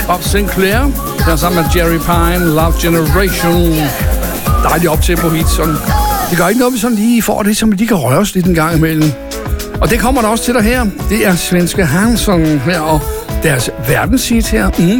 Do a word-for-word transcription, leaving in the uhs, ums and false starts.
Bob Sinclair. Der sammen med Jerry Pine, Love Generation. Dejligt optempo hit. Sådan. Det gør ikke noget, vi sådan lige får det, som de kan røre os lidt en gang imellem. Og det kommer der også til dig her. Det er svenske Hansson her, og deres verdenshit her. Mm.